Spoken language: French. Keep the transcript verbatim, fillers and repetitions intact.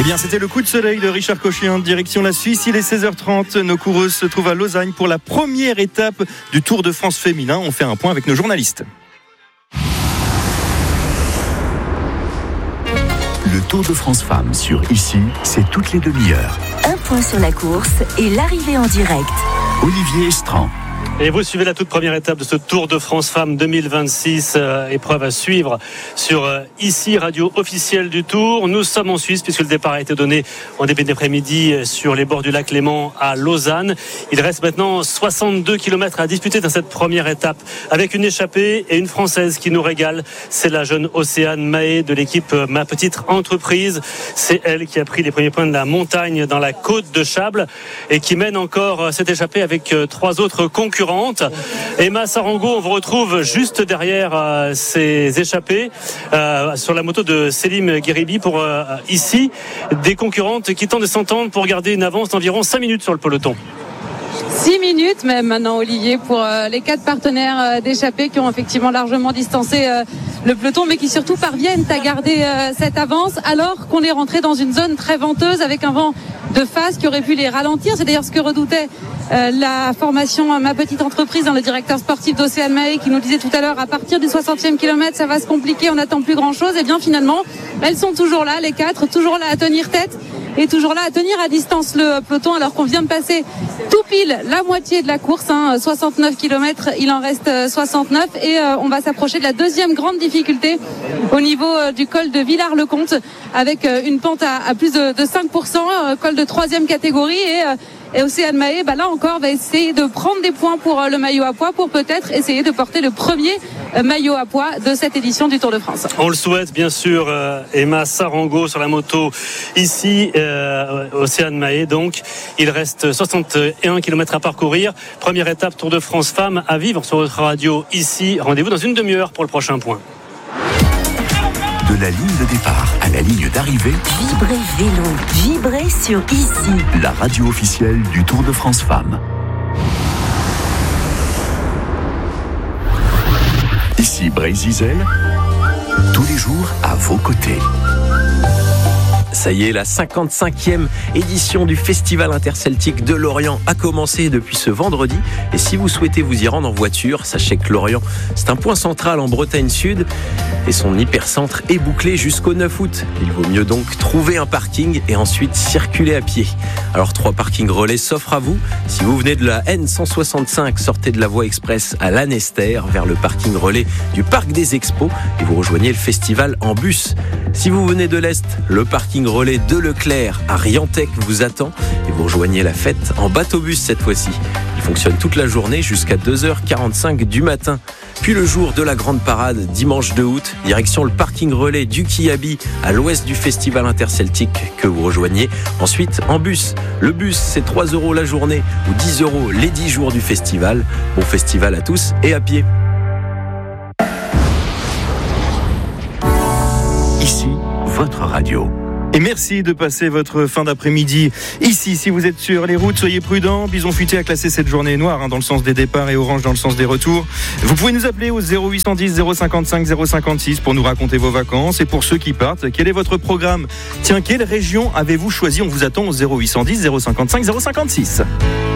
Eh bien, c'était le coup de soleil de Richard Cochet, direction la Suisse. Il est seize heures trente. Nos coureuses se trouvent à Lausanne pour la première étape du Tour de France féminin. On fait un point avec nos journalistes. Le Tour de France Femmes sur Ici, c'est toutes les demi-heures. Un point sur la course et l'arrivée en direct. Olivier Estran. Et vous suivez la toute première étape de ce Tour de France Femmes deux mille vingt-six, euh, épreuve à suivre sur euh, Ici, radio officielle du Tour. Nous sommes en Suisse puisque le départ a été donné en début d'après-midi sur les bords du lac Léman à Lausanne. Il reste maintenant soixante-deux kilomètres à disputer dans cette première étape avec une échappée et une Française qui nous régale. C'est la jeune Océane Mahé de l'équipe Ma Petite Entreprise. C'est elle qui a pris les premiers points de la montagne dans la côte de Chable et qui mène encore cette échappée avec euh, trois autres concurrents. Emma Sarango, on vous retrouve juste derrière euh, ces échappées euh, sur la moto de Selim Guéribi pour euh, Ici, des concurrentes qui tentent de s'entendre pour garder une avance d'environ cinq minutes sur le peloton. six minutes même maintenant, Olivier, pour euh, les quatre partenaires euh, d'échappée qui ont effectivement largement distancé euh, le peloton, mais qui surtout parviennent à garder euh, cette avance alors qu'on est rentré dans une zone très venteuse avec un vent de face qui aurait pu les ralentir. C'est d'ailleurs ce que redoutait euh, la formation Ma Petite Entreprise dans le directeur sportif d'Océane Mahé qui nous disait tout à l'heure à partir du soixantième kilomètre ça va se compliquer, on n'attend plus grand chose. Et bien finalement elles sont toujours là, les quatre, toujours là à tenir tête et toujours là à tenir à distance le peloton alors qu'on vient de passer tout pile la moitié de la course, hein, soixante-neuf kilomètres, il en reste soixante-neuf et euh, on va s'approcher de la deuxième grande difficulté au niveau euh, du col de Villars-le-Comte avec euh, une pente à, à plus de, de cinq pour cent, euh, col de troisième catégorie et euh, Et Océane Mahé, bah là encore, va essayer de prendre des points pour le maillot à pois pour peut-être essayer de porter le premier maillot à pois de cette édition du Tour de France. On le souhaite bien sûr. euh, Emma Sarango sur la moto Ici, euh, Océane Mahé donc. Il reste soixante et un kilomètres à parcourir. Première étape Tour de France Femmes à vivre sur votre radio Ici. Rendez-vous dans une demi-heure pour le prochain point. De la ligne de départ à la ligne d'arrivée, Vibrez vélo, vibrez sur Ici. La radio officielle du Tour de France Femmes. Ici Brésil, tous les jours à vos côtés. Ça y est, la cinquante-cinquième édition du Festival interceltique de Lorient a commencé depuis ce vendredi. Et si vous souhaitez vous y rendre en voiture, sachez que Lorient, c'est un point central en Bretagne Sud. Et son hypercentre est bouclé jusqu'au neuf août. Il vaut mieux donc trouver un parking et ensuite circuler à pied. Alors, trois parkings relais s'offrent à vous. Si vous venez de la N cent soixante-cinq, sortez de la voie express à Lanester vers le parking relais du Parc des Expos et vous rejoignez le festival en bus. Si vous venez de l'Est, le parking relais de Leclerc à Riantec vous attend et vous rejoignez la fête en bateau-bus cette fois-ci. Il fonctionne toute la journée jusqu'à deux heures quarante-cinq du matin. Puis le jour de la grande parade, dimanche deux août, direction le parking relais du Kiabi à l'ouest du festival interceltique que vous rejoignez ensuite en bus. Le bus, c'est trois euros la journée ou dix euros les dix jours du festival. Bon festival à tous et à pied. Ici, votre radio. Et merci de passer votre fin d'après-midi ici. Si vous êtes sur les routes, soyez prudents. Bison Futé a classé cette journée noire hein, dans le sens des départs et orange dans le sens des retours. Vous pouvez nous appeler au zéro huit cent dix zéro cinquante-cinq zéro cinquante-six pour nous raconter vos vacances. Et pour ceux qui partent, quel est votre programme ? Tiens, quelle région avez-vous choisi ? On vous attend au zéro huit cent dix zéro cinquante-cinq zéro cinquante-six.